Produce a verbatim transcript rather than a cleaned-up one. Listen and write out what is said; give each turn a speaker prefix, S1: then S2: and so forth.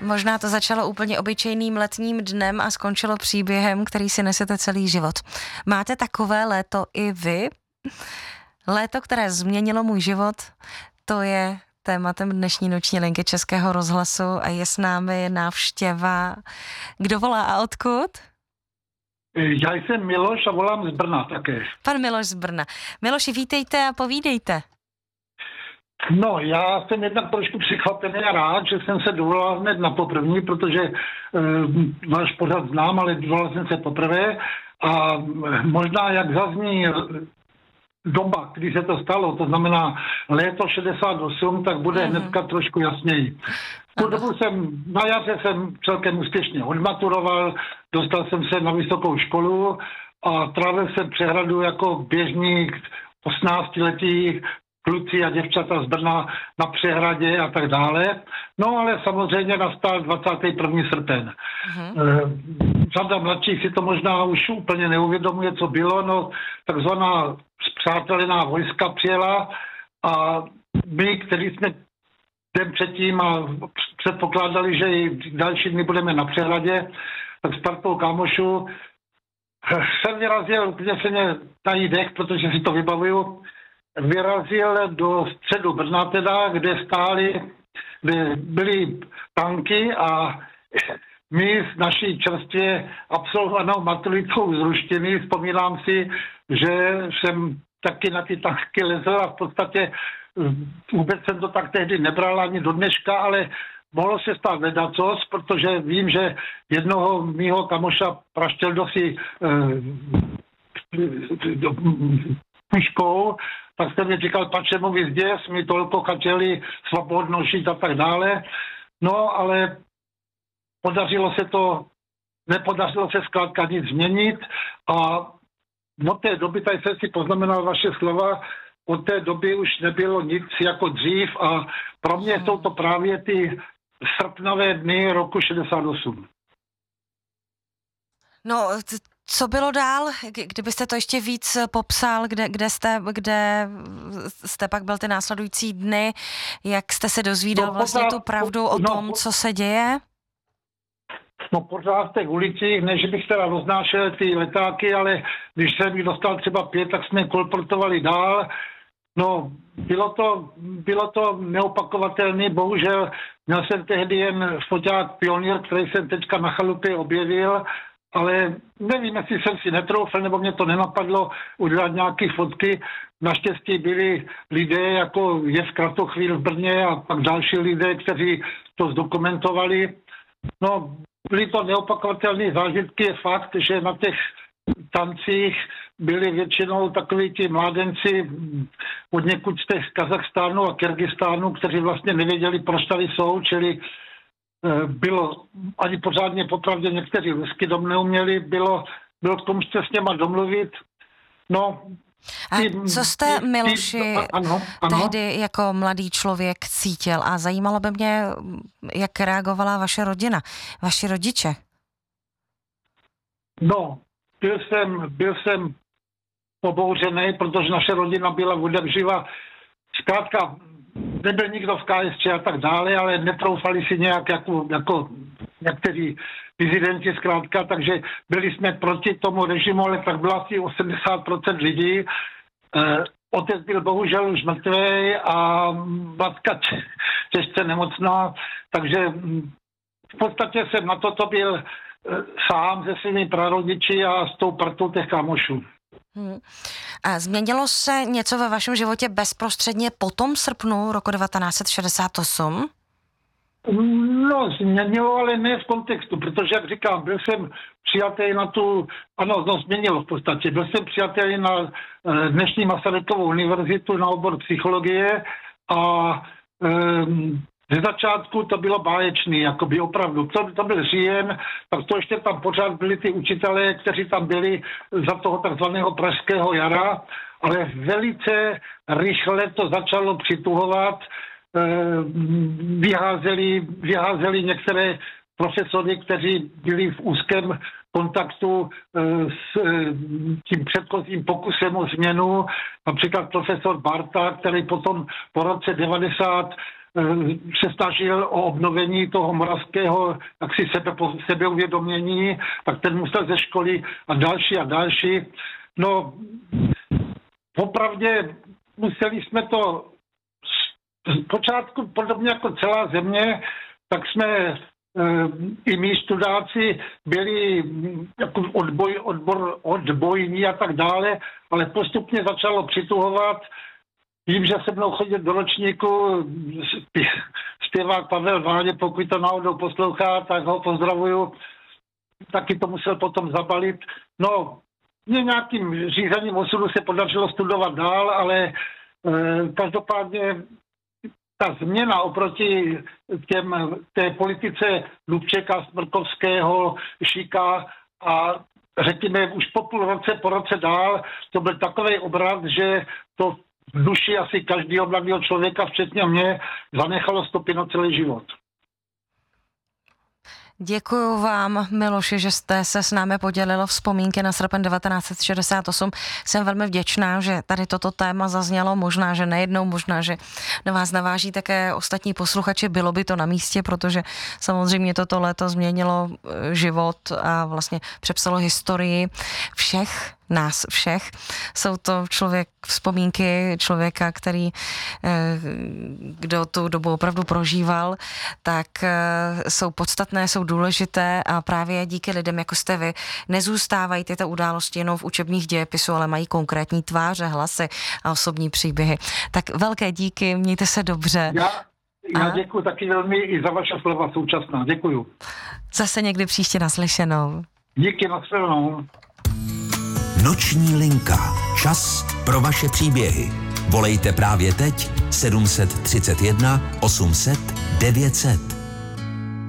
S1: Možná to začalo úplně obyčejným letním dnem a skončilo příběhem, který si nesete celý život. Máte takové léto i vy? Léto, které změnilo můj život, to je tématem dnešní noční linky Českého rozhlasu a je s námi návštěva. Kdo volá a odkud?
S2: Já jsem Miloš a volám z Brna také.
S1: Pan Miloš z Brna. Miloši, vítejte a povídejte.
S2: No, já jsem jednak trošku překvapený a rád, že jsem se dovolal hned na poprvní, protože e, váš pořad znám, ale dovolal jsem se poprvé a možná jak zazní doba, kdy se to stalo, to znamená léto šedesát osm, tak bude mm-hmm. hnedka trošku jasněji. V tu dobu jsem, na jaře jsem celkem úspěšně odmaturoval, dostal jsem se na vysokou školu a trávil jsem přehradu jako běžný osmnáctiletý kluci a děvčata z Brna na přehradě a tak dále. No ale samozřejmě nastal dvacátý první srpen. Mm-hmm. Řada mladších si to možná už úplně neuvědomuje, co bylo, no takzvaná spřátelená vojska přijela a my, kteří jsme den předtím a předpokládali, že i další dny budeme na přehradě, tak s partou kámošů jsem vyrazil úplně se mě tají dech, protože si to vybavuju, vyrazil do středu Brna teda, kde stály, kde byly tanky a my s naší čerstvě absolvovanou maturitou z ruštiny, vzpomínám si, že jsem taky na ty tanky lezl a v podstatě vůbec jsem to tak tehdy nebral ani do dneška, ale mohlo se stát ledacos, protože vím, že jednoho mýho kamoša Praštěldo si puškou, tak jsem mi říkal, pačemu vyzděs, mi tolko chtěli svobodno žít a tak dále. No, ale podařilo se to, nepodařilo se zkrátka nic změnit a od té doby, tady jsem si poznamenal vaše slova, od té doby už nebylo nic jako dřív a pro mě jsou to právě ty srpnové dny roku šedesát osm.
S1: No, co bylo dál? Kdybyste to ještě víc popsal, kde, kde, jste, kde jste pak byl ty následující dny, jak jste se dozvídal no, vlastně pořád, tu pravdu o no, tom, co se děje?
S2: No pořád v těch ulicích, než bych teda roznášel ty letáky, ale když jsem jich dostal třeba pět, tak jsme kolportovali dál. No, bylo to, bylo to neopakovatelné, bohužel měl jsem tehdy jen foťák Pionýr, který jsem teďka na chalupě objevil, ale nevím, jestli jsem si netroufl, nebo mě to nenapadlo udělat nějaké fotky. Naštěstí byli lidé, jako je v Kratochvíl v Brně a pak další lidé, kteří to zdokumentovali. No, byly to neopakovatelné zážitky, je fakt, že na těch tancích byli většinou takoví ti mládenci od někud z těch Kazachstánu a Kyrgyzstánu, kteří vlastně nevěděli, proč tady jsou, čili bylo ani pořádně popravdě někteří rusky dom neuměli, bylo, bylo k tomu se s něma domluvit. No,
S1: a co jste, Miloši, ano, ano. tehdy jako mladý člověk cítil a zajímalo by mě, jak reagovala vaše rodina, vaši rodiče?
S2: No, byl jsem, byl jsem pobouřený, protože naše rodina byla odevživa. Zkrátka, nebyl nikdo v K S Č a tak dále, ale netroufali si nějak jako, jako někteří dizidenti zkrátka, takže byli jsme proti tomu režimu, ale tak bylo asi osmdesát procent lidí. E, otec byl bohužel už mrtvý a matka těžce nemocná, takže v podstatě jsem na toto byl sám se svými prarodiči a s tou partou těch kámošů.
S1: Hmm. A změnilo se něco ve vašem životě bezprostředně po tom srpnu roku devatenáct set šedesát osm?
S2: No, změnilo, ale ne v kontextu, protože, jak říkám, byl jsem přijatý na tu, ano, no, změnilo v podstatě, byl jsem přijatý na dnešní Masarykovu univerzitu na obor psychologie a um, ze začátku to bylo báječný, jakoby opravdu. To, to byl říjen, tak to ještě tam pořád byli ty učitelé, kteří tam byli za toho takzvaného pražského jara, ale velice rychle to začalo přituhovat. Vyházeli, vyházeli některé profesory, kteří byli v úzkém kontaktu s tím předchozím pokusem o změnu. Například profesor Barta, který potom po roce devadesát se snažil o obnovení toho moravského jaksi sebe, sebeuvědomění, tak ten musel ze školy a další a další. No, popravdě museli jsme to z počátku, podobně jako celá země, tak jsme i my studáci byli jako odboj, odbor, odbojní a tak dále, ale postupně začalo přituhovat. Vím, že se mnou chodil do ročníku zpěvák Pavel Váně, pokud to náhodou poslouchá, tak ho pozdravuju. Taky to musel potom zabalit. No, mě nějakým řízením osudu se podařilo studovat dál, ale e, každopádně ta změna oproti těm, té politice Dubčeka, Smrkovského, Šíka a řekněme už po půl roce, po roce dál, to byl takový obrat, že to v duši asi každého mladého člověka, včetně mě, zanechalo stopy na celý život.
S1: Děkuju vám, Miloši, že jste se s námi podělilo vzpomínky na srpen devatenáct set šedesát osm. Jsem velmi vděčná, že tady toto téma zaznělo, možná, že nejednou, možná, že na vás naváží také ostatní posluchači. Bylo by to na místě, protože samozřejmě toto léto změnilo život a vlastně přepsalo historii všech nás všech. Jsou to člověk, vzpomínky člověka, který, kdo tu dobu opravdu prožíval, tak jsou podstatné, jsou důležité a právě díky lidem, jako jste vy, nezůstávají tyto události jenom v učebních dějepisu, ale mají konkrétní tváře, hlasy a osobní příběhy. Tak velké díky, mějte se dobře.
S2: Já, já děkuji taky velmi i za vaše slova současná. Děkuju.
S1: Zase někdy příště naslyšenou.
S2: Díky, nashledanou.
S3: Noční linka. Čas pro vaše příběhy. Volejte právě teď sedm set třicet jedna osm set devět set.